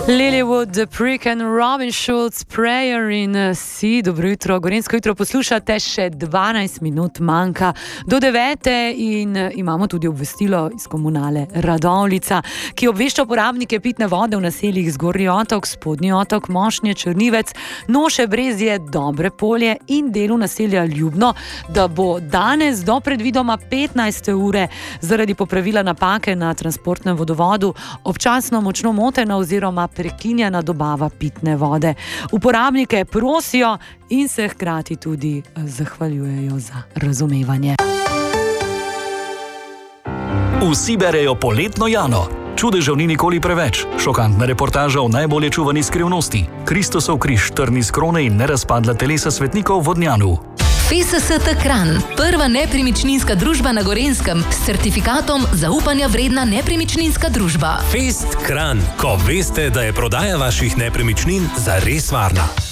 Lilywood, The Prick and Robin Schulz, Prayer in Si. Dobro jutro, Gorenjsko jutro poslušate, še 12 minut manjka do 9. in imamo tudi obvestilo iz komunale Radovljica, ki obvešča uporabnike pitne vode v naseljih Zgornji Otok, Spodnji Otok, Mošnje, Črnivec, Noše, Brezje, Dobre Polje in delu naselja Ljubno, da bo danes do predvidoma 15. ure zaradi popravila napake na transportnem vodovodu občasno močno motena oziroma prekinjena dobava pitne vode. Uporabnike prosijo in se hkrati tudi zahvaljujejo za razumevanje. Vsi berejo Poletno Jano. Čudežev ni nikoli preveč. Šokantna reportaža o najbolje čuvani skrivnosti. Kristusov križ, trn iz krone in nerazpadla telesa svetnikov v Vodnjanu. FSS Kranj, prva nepremičninska družba na Gorenjskem s certifikatom zaupanja vredna nepremičninska družba. Fest Kranj, ko veste, da je prodaja vaših nepremičnin zares varna.